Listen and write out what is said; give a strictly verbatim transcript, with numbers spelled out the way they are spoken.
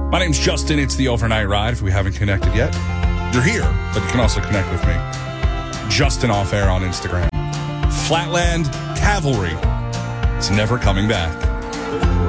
My name's Justin. It's the Overnight Ride. If we haven't connected yet, you're here, but you can also connect with me. Justin Off Air on Instagram. Flatland Cavalry. It's never coming back.